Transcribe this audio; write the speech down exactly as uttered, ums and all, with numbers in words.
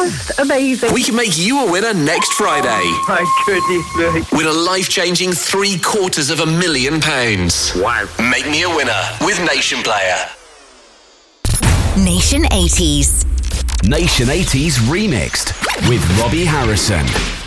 just amazing. We can make you a winner next Friday. Oh, my goodness me. Win a life-changing three quarters of a million pounds. Wow. Make me a winner with Nation Player. Nation eighties. Nation eighties Remixed with Robbie Harrison.